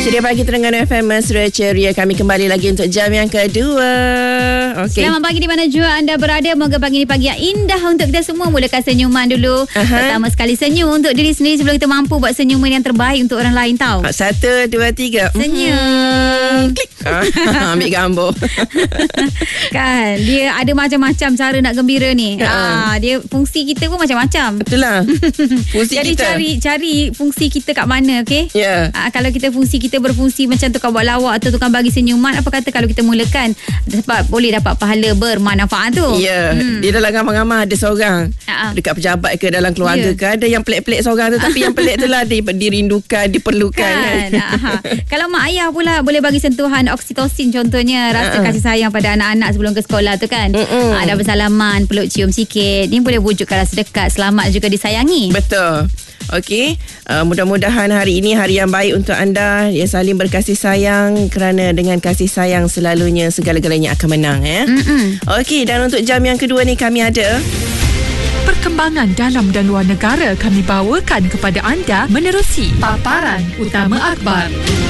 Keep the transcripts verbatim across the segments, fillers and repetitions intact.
Ceria Pagi Terengganu F M, Suria Ceria. Kami kembali lagi untuk jam yang kedua. Okay. Selamat pagi di mana jua anda berada. Moga pagi ni pagi yang indah untuk kita semua. Mulakan senyuman dulu. uh-huh. Pertama sekali senyum untuk diri sendiri sebelum kita mampu buat senyuman yang terbaik untuk orang lain tahu. Satu, dua, tiga. Senyum. Mm-hmm. Klik. Ambil gambar. Kan dia ada macam-macam cara nak gembira ni. uh-huh. ah, Dia fungsi kita pun macam-macam. Betul lah. Fungsi Jadi kita. cari cari fungsi kita kat mana. Okay. Ya. yeah. ah, Kalau kita fungsi kita kita berfungsi macam tukang buat lawak atau tukang bagi senyuman, apa kata kalau kita mulakan sebab boleh dapat pahala bermanfaat tu. Ya, yeah. hmm. Dia dalam ramai-ramai ada seorang uh-huh. dekat pejabat ke dalam keluarga yeah. ke, ada yang pelik-pelik seorang tu, tapi yang pelik tu lah dirindukan, diperlukan kan. kan? Kalau mak ayah pula boleh bagi sentuhan oksitosin contohnya, rasa uh-huh. kasih sayang pada anak-anak sebelum ke sekolah tu kan. uh, Ada bersalaman, peluk cium sikit, ni boleh wujudkan rasa dekat, selamat juga disayangi. Betul. Okey, uh, mudah-mudahan hari ini hari yang baik untuk anda, ya, saling berkasih sayang, kerana dengan kasih sayang selalunya segala-galanya akan menang ya. Okey, dan untuk jam yang kedua ni kami ada perkembangan dalam dan luar negara kami bawakan kepada anda menerusi paparan utama akhbar.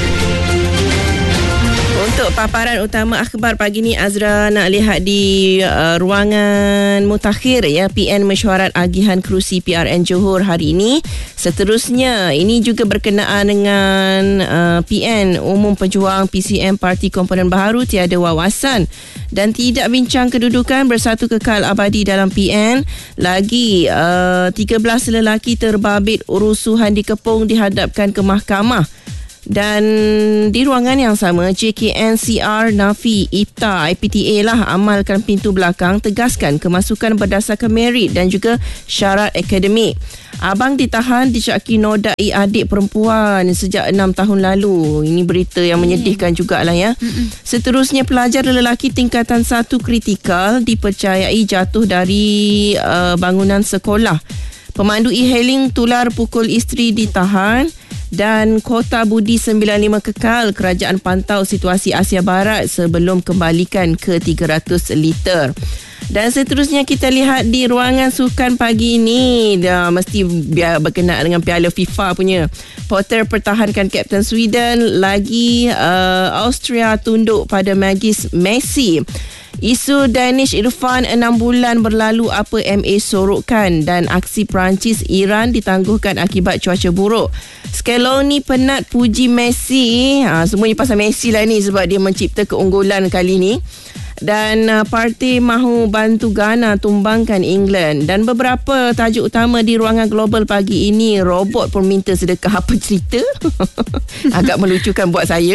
Untuk paparan utama akhbar pagi ni, Azra nak lihat di uh, ruangan mutakhir ya, P N Mesyuarat Agihan Kerusi P R N Johor hari ini. Seterusnya, ini juga berkenaan dengan uh, P N Umum Pejuang P C M Parti Komponen Baharu Tiada Wawasan dan tidak bincang kedudukan bersatu kekal abadi dalam P N. Lagi uh, tiga belas lelaki terbabit urusuhan dikepung dihadapkan ke mahkamah. Dan di ruangan yang sama, J K N C R, Nafi, I P T A, I P T A lah amalkan pintu belakang, tegaskan kemasukan berdasarkan merit dan juga syarat akademik. Abang ditahan disyaki nodai adik perempuan sejak enam tahun lalu. Ini berita yang menyedihkan jugalah ya. Seterusnya, pelajar lelaki tingkatan satu kritikal dipercayai jatuh dari uh, bangunan sekolah. Pemandu e-hailing tular pukul isteri ditahan. Dan Kota Budi sembilan puluh lima kekal, kerajaan pantau situasi Asia Barat sebelum kembalikan ke tiga ratus liter. Dan seterusnya kita lihat di ruangan sukan pagi ini, dah mesti biar berkenaan dengan Piala FIFA punya. Potter pertahankan Kapten Sweden. Lagi uh, Austria tunduk pada magis Messi. Isu Danish Irfan enam bulan berlalu, apa M A sorokkan. Dan aksi Perancis Iran ditangguhkan akibat cuaca buruk. Scaloni penat puji Messi. ha, Semuanya pasal Messi lah ni, sebab dia mencipta keunggulan kali ni. Dan uh, parti mahu bantu Ghana tumbangkan England. Dan beberapa tajuk utama di ruangan global pagi ini. Robot pun minta sedekah, apa cerita? Agak melucukan buat saya.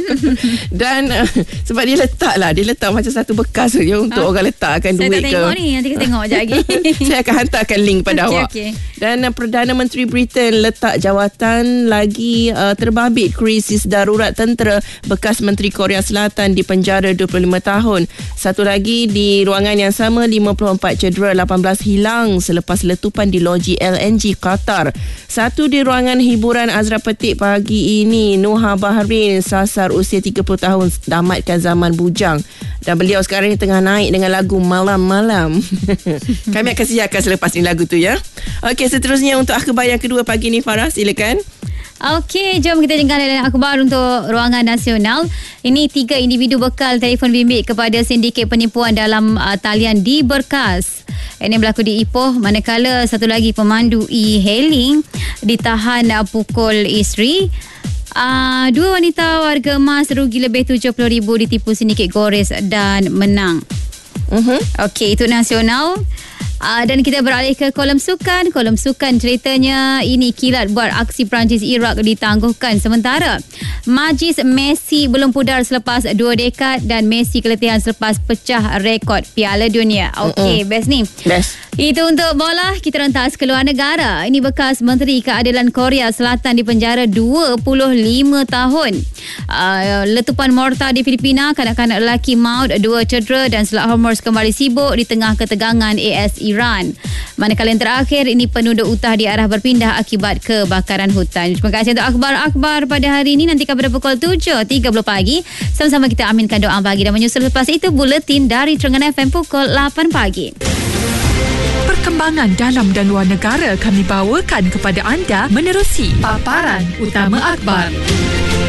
Dan uh, sebab dia letak lah, dia letak macam satu bekas je untuk ha? orang letakkan saya duit ke. Saya tak tengok ni, nanti kita tengok sekejap lagi. Saya akan hantarkan link pada okay, awak okay. Dan uh, Perdana Menteri Britain letak jawatan. Lagi uh, terbabit krisis darurat tentera, bekas Menteri Korea Selatan dipenjara dua puluh lima tahun. Satu lagi di ruangan yang sama, lima puluh empat cedera, lapan belas hilang selepas letupan di loji L N G Qatar. Satu di ruangan hiburan Azra petik pagi ini, Nuha Bahrain sasar usia tiga puluh tahun, tamatkan zaman bujang. Dan beliau sekarang ni tengah naik dengan lagu Malam-Malam. Kami akan siarkan selepas ini lagu tu ya. Okey, seterusnya untuk akhbar yang kedua pagi ni, Farah, silakan. Okey, jom kita jengkal dalam akhbar untuk ruangan nasional. Ini tiga individu bekal telefon bimbit kepada sindiket penipuan dalam uh, talian di Berkas. Ini berlaku di Ipoh, manakala satu lagi pemandu e-hailing ditahan uh, pukul isteri. Uh, dua wanita warga emas rugi lebih tujuh puluh ribu ditipu sindiket gores dan menang. Uh-huh. Okey, itu nasional. Uh, dan kita beralih ke kolom sukan. Kolom sukan ceritanya ini kilat buat aksi Perancis Iraq ditangguhkan sementara. Majlis Messi belum pudar selepas dua dekad dan Messi keletihan selepas pecah rekod Piala Dunia. Okey, uh-uh. best ni. Best. Itu untuk bola. Kita rentas ke luar negara. Ini bekas Menteri Keadilan Korea Selatan dipenjara dua puluh lima tahun. Uh, letupan mortar di Filipina, kanak-kanak lelaki maut, dua cedera dan Selat Hormuz kembali sibuk di tengah ketegangan A S Iran. Manakala yang terakhir, ini penduduk utah di arah berpindah akibat kebakaran hutan. Terima kasih untuk akhbar-akhbar pada hari ini. Nantikan pada pukul tujuh tiga puluh pagi. Sama-sama kita aminkan doa pagi dan menyusul lepas itu buletin dari Terengganu F M pukul lapan pagi. Perkembangan dalam dan luar negara kami bawakan kepada anda menerusi paparan utama akhbar.